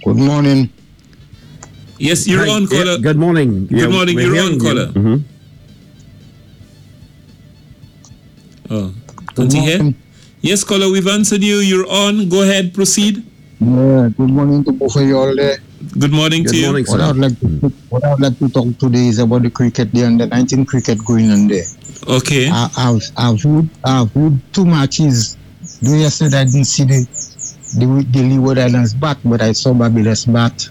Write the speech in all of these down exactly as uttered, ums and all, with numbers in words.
Good morning. Yes, you're Hi. on, caller. Yeah, good morning. Good Yeah, morning, we're you're hearing on, you. caller. Mhm. Oh, Good can't he hear? morning. Yes, caller, we've answered you. You're on. Go ahead, proceed. Yeah, good morning to both of you all there. Good morning Good to you. morning, What sir. I'd like to what I'd like to talk today is about the cricket, the under nineteen cricket going on there. Okay. I, I've I've viewed I've viewed two matches. Though yesterday I didn't see the the, the Leeward Islands bat, but I saw Barbados bat.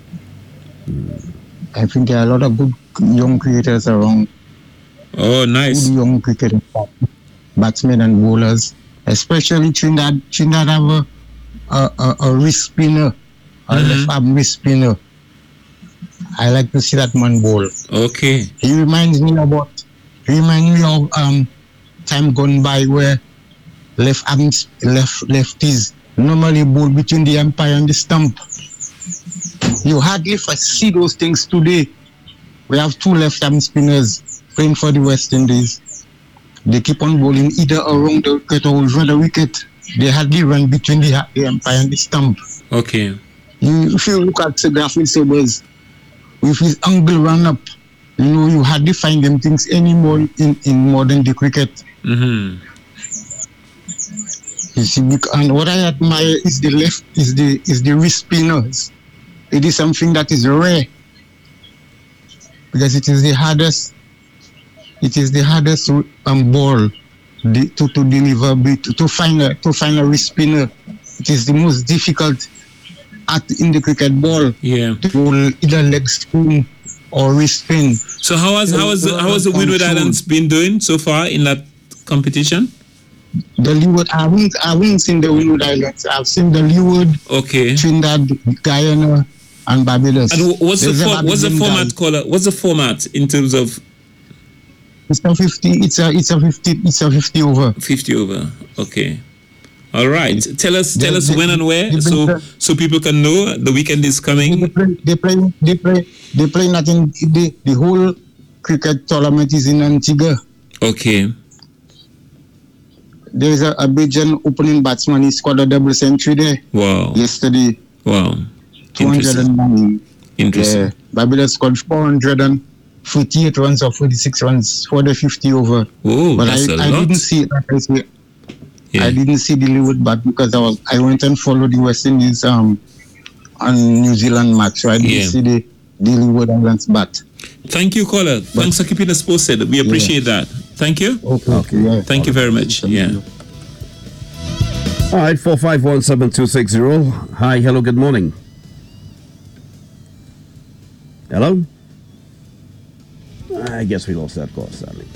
I think there are a lot of good young cricketers around. Oh, nice. Good young cricketers, batsmen and bowlers, especially Trinidad. Trinidad have a a, a, a wrist spinner, a Mhm. left arm wrist spinner. I like to see that man bowl. Okay. He reminds me about he reminds me of um time gone by where left arms left lefties normally bowl between the umpire and the stump. You hardly see those things today. We have two left arm spinners playing for the West Indies. They keep on bowling either around the wicket or over the wicket. They hardly run between the, the umpire and the stump. Okay. You, if you look at Sir Garfield Sabres, with his angle run up, you know, you hardly find them things anymore in, in modern day cricket. Mm-hmm. You see, and what I admire is the left, is the is the wrist spinners. It is something that is rare because it is the hardest. It is the hardest um, ball the, to to deliver to, to find a to find a wrist spinner. It is the most difficult at in the cricket ball. Yeah. To bowl either leg spin or wrist spin. So how has how has how has the Windward Islands been doing so far in that competition? The Leeward, I haven't, I haven't seen the Windward Islands. I've seen the Leeward, Okay. Trinidad, Guyana, and Barbados. And what's the There's for, never what's the been format, guys. caller? What's the format in terms of It's a fifty. It's a it's a fifty. It's a fifty over. fifty over? Okay. All right. Tell us tell They- us they- when and where they so bring so people can know the weekend is They coming. play. They play. They play. They play nothing. The the whole cricket tournament is in Antigua. Okay. There is a Abidjan opening batsman. He scored a double century there Wow. yesterday. Wow. Two hundred Interesting. and nine. Interesting. Yeah. Barbados scored four hundred and forty-eight runs or forty-six runs for the fifty over. Oh, But that's I, a I lot. didn't see it. Like I say, Yeah. I didn't see the Leeward bat because I was I went and followed the West Indies um on New Zealand match, so I didn't Yeah. see the, the Leeward Islands bat. Thank you, caller. Thanks for keeping us posted. We appreciate that. Thank you. Okay. Okay. Yeah. Thank you very much. Yeah. All right, four five one seven two six zero. Hi, hello, good morning. Hello? I guess we lost that call, sadly.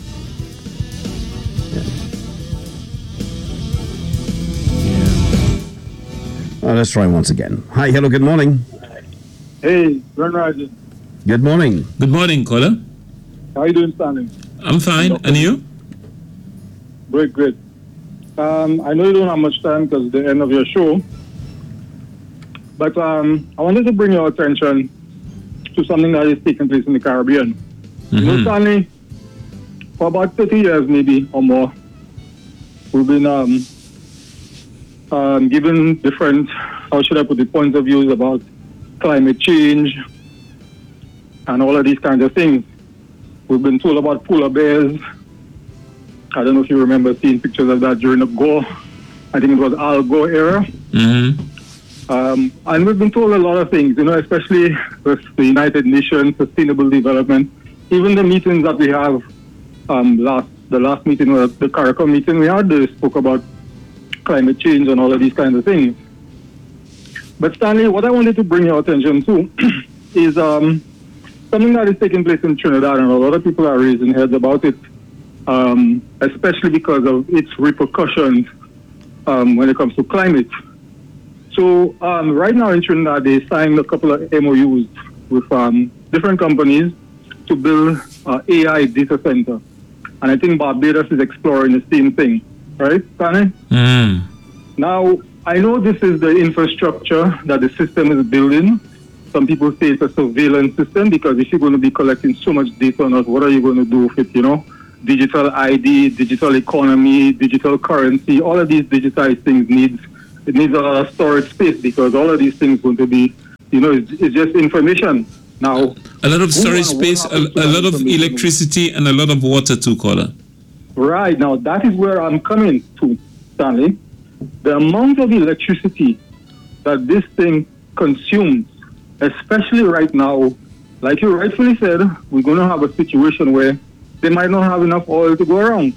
Uh, let's try once again. Hi, hello, good morning. Hey, Ron Rajan. Good morning. Good morning, caller. How you doing, Stanley? I'm fine. And you? Great, great. Um, I know you don't have much time because it's the end of your show. But um, I wanted to bring your attention to something that is taking place in the Caribbean. You know, Mhm. Stanley, for about thirty years maybe or more, we've been um, um, given different, how should I put it, points of views about climate change and all of these kinds of things. We've been told about polar bears. I don't know if you remember seeing pictures of that during the Gore, I think it was Al Gore era. Mm-hmm. Um, and we've been told a lot of things, you know, especially with the United Nations Sustainable Development. Even the meetings that we have, um, last the last meeting, or the CARICOM meeting we had, they spoke about climate change and all of these kinds of things. But Stanley, what I wanted to bring your attention to is um, something that is taking place in Trinidad, and a lot of people are raising heads about it, um, especially because of its repercussions um, when it comes to climate. So um, right now in Trinidad, they signed a couple of M O Us with um, different companies to build uh, A I data center. And I think Barbados is exploring the same thing, right, Stanley? Mm. Now, I know this is the infrastructure that the system is building. Some people say it's a surveillance system because if you're going to be collecting so much data on us, what are you going to do with it, you know? Digital I D, digital economy, digital currency, all of these digitized things needs, it needs a lot of storage space because all of these things are going to be you know, it's, it's just information. Now, a lot of storage who- space, a, what a lot of information? electricity, and a lot of water too, caller. Right, now that is where I'm coming to, Stanley. The amount of electricity that this thing consumes, especially right now, like you rightfully said, we're going to have a situation where they might not have enough oil to go around.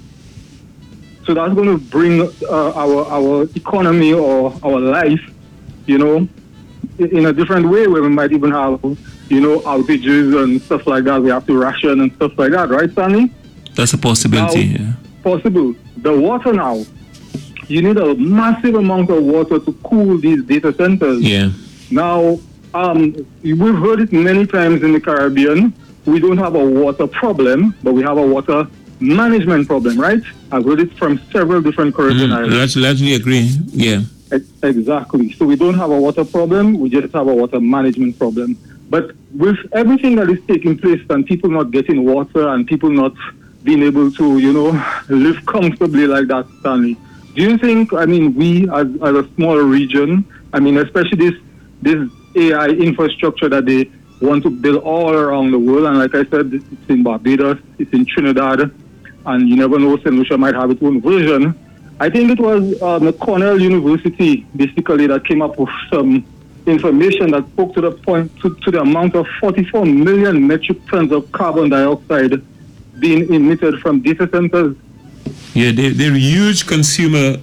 So that's going to bring uh, our our economy or our life, you know, in a different way, where we might even have, you know, outages and stuff like that. We have to ration and stuff like that, right, Stanley? That's a possibility. Now, yeah. Possible. The water now, you need a massive amount of water to cool these data centers. Yeah. Now, um, we've heard it many times in the Caribbean. We don't have a water problem, but we have a water management problem, right? I've heard it from several different Caribbean Mm, islands. largely, largely agree. Yeah. Ex- Exactly. So we don't have a water problem, we just have a water management problem. But with everything that is taking place and people not getting water and people not being able to, you know, live comfortably like that, Stanley, do you think, I mean, we as, as a small region, I mean, especially this, this A I infrastructure that they want to build all around the world, and like I said, it's in Barbados, it's in Trinidad, and you never know, Saint Lucia might have its own version. I think it was um, Cornell University, basically, that came up with some information that spoke to the point, to, to the amount of forty-four million metric tons of carbon dioxide being emitted from data centers. Yeah, they, they're huge consumers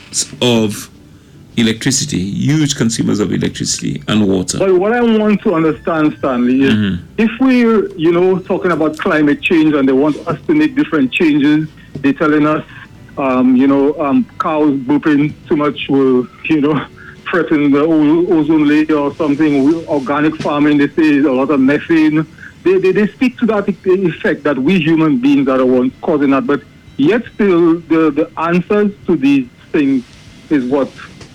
of electricity, huge consumers of electricity and water. But what I want to understand, Stanley, is Mhm. if we're, you know, talking about climate change and they want us to make different changes, they're telling us, um, you know, um, cows burping too much will, you know, threaten the o- ozone layer or something. Organic farming, they say, is a lot of methane. They, they, they speak to that e- effect that we human beings are the ones causing that. But yet still, the, the answers to these things is what?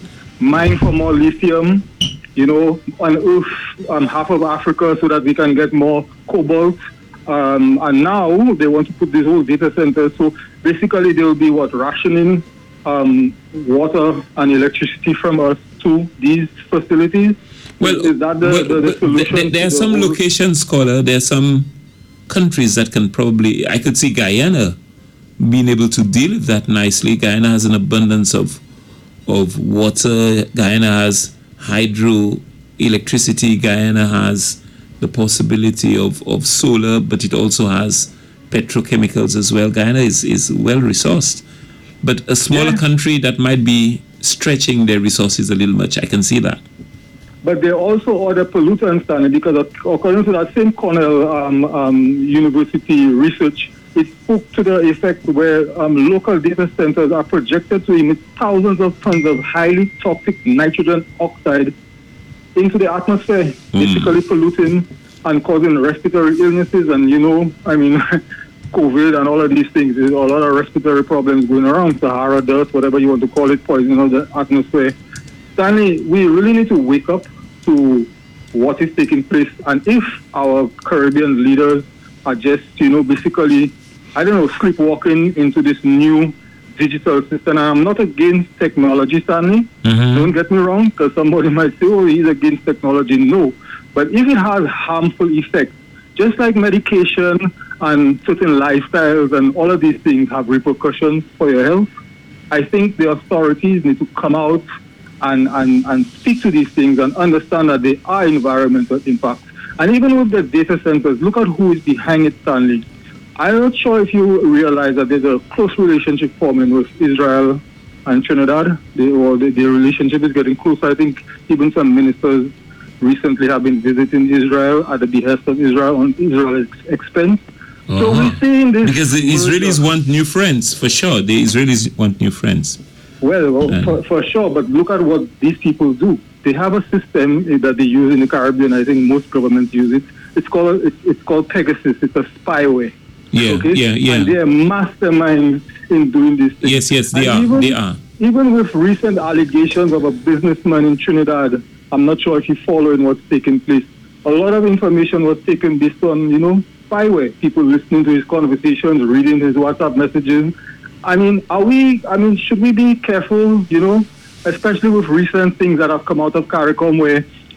Mine for more lithium, you know, unearth um, half of Africa so that we can get more cobalt. Um, and now they want to put this whole data center. So basically, there will be what? Rationing um, water and electricity from us to these facilities. Well, is that the, well, the, the but solution? there, there to are the some whole- locations, Scholar. There are some countries that can probably, I could see Guyana being able to deal with that nicely. Guyana has an abundance of of water. Guyana has hydro electricity. Guyana has the possibility of, of solar, but it also has petrochemicals as well. Guyana is, is well resourced. But a smaller Yeah. country that might be stretching their resources a little much, I can see that. But there are also other pollutants, Stanley, because according to that same Cornell um, um, University research, it spoke to the effect where um, local data centers are projected to emit thousands of tons of highly toxic nitrogen oxide into the atmosphere, basically polluting and causing respiratory illnesses. And, you know, I mean, COVID and all of these things, there's a lot of respiratory problems going around, Sahara dust, whatever you want to call it, poisoning of the atmosphere. Stanley, we really need to wake up to what is taking place. And if our Caribbean leaders are just, you know, basically, I don't know, sleepwalking into this new digital system. And I'm not against technology, Stanley. Mhm. Don't get me wrong, because somebody might say, oh, he's against technology. No. But if it has harmful effects, just like medication and certain lifestyles and all of these things have repercussions for your health, I think the authorities need to come out and, and, and speak to these things and understand that they are environmental impacts. And even with the data centers, look at who is behind it, Stanley. I'm not sure if you realize that there's a close relationship forming with Israel and Trinidad. They, or the, their relationship is getting closer. I think even some ministers recently have been visiting Israel at the behest of Israel on Israel's expense. So Uh-huh. we're seeing this. Because the Israelis want new friends, for sure. The Israelis want new friends. Well, well Yeah. for, for sure, but look at what these people do. They have a system that they use in the Caribbean. I think most governments use it. It's called it's, it's called Pegasus. It's a spyware. Yeah, Okay? yeah, yeah. And they are masterminds in doing this thing. Yes, yes, they And are. even- They are. Even with recent allegations of a businessman in Trinidad, I'm not sure if you're following what's taking place. A lot of information was taken based on, you know, spyware. People listening to his conversations, reading his WhatsApp messages. I mean, are we, I mean, should we be careful, you know, especially with recent things that have come out of CARICOM where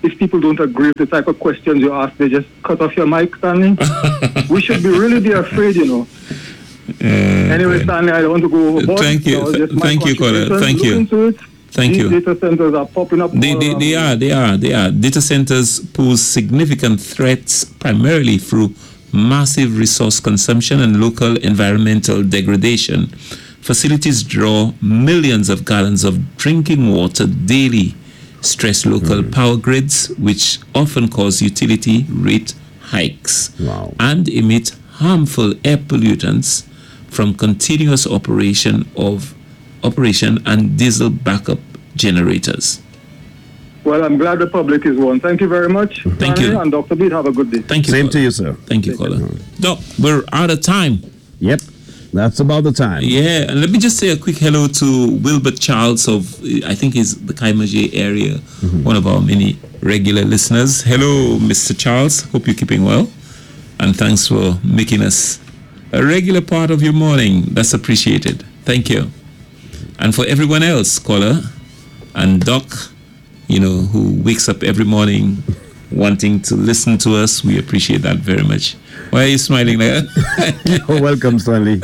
if people don't agree with the type of questions you ask, they just cut off your mic, Stanley. We should be really be afraid, you know. Uh, anyway, okay. Stanley, I don't want to go overboard. Thank you. So Th- just my thank you, caller. contribution. Thank Look you. into it. Thank These you. data centers are popping up. They, all they, around they the are, they are, they are. Data centers pose significant threats primarily through massive resource consumption and local environmental degradation. Facilities draw millions of gallons of drinking water daily, stress local mm. power grids, which often cause utility rate hikes, wow. and emit harmful air pollutants from continuous operation of operation and diesel backup generators. Well, I'm glad the public is one. Thank you very much. Thank Stanley, you. And Doctor Beat, have a good day. Thank you. Same caller. to you, sir. Thank you, caller. Doc, we're out of time. Yep. That's about the time. Yeah, and let me just say a quick hello to Wilbert Charles of, I think he's the Kaimajé area, mm-hmm. one of our many regular listeners. Hello, Mister Charles. Hope you're keeping well. And thanks for making us a regular part of your morning. That's appreciated. Thank you. And for everyone else, caller, and Doc, you know, who wakes up every morning wanting to listen to us, we appreciate that very much. Why are you smiling like that? You're welcome, Stanley.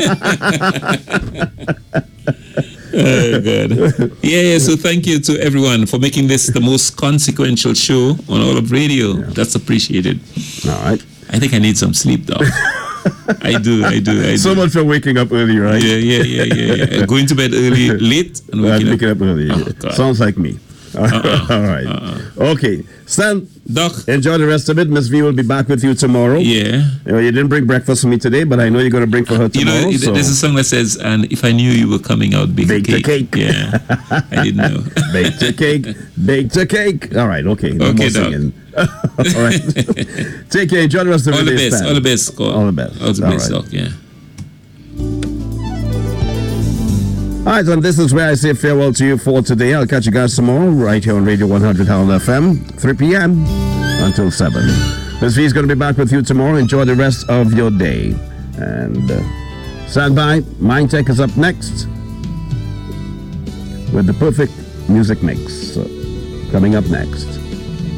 Oh, God. Yeah, yeah, so thank you to everyone for making this the most consequential show on all of radio. Yeah. That's appreciated. All right. I think I need some sleep, though. I do, I do, I do. So much for waking up early, right? Yeah, yeah, yeah, yeah. yeah. Going to bed early, late, and waking, waking up. up early. Oh, sounds like me. Uh-uh. All right. Uh-uh. Okay. Stan, Doc, enjoy the rest of it. Miss V will be back with you tomorrow. Yeah. You know, you didn't bring breakfast for me today, but I know you're going to bring for her tomorrow. You know, so. There's a song that says, and if I knew you were coming out, bake, bake a cake. cake. Yeah. I didn't know. Bake a cake. Bake a cake. All right. Okay. No okay, more Doc. singing. All right. Take care. Enjoy the rest of all your the day, best, Stan. all the best. All, all the best. All the all best, right. Doc. Yeah. All right, and this is where I say farewell to you for today. I'll catch you guys tomorrow right here on Radio one hundred Hound F M, three p.m. until seven. Miss V is going to be back with you tomorrow. Enjoy the rest of your day. And uh, stand by. Mind Tech is up next with the perfect music mix. So, coming up next.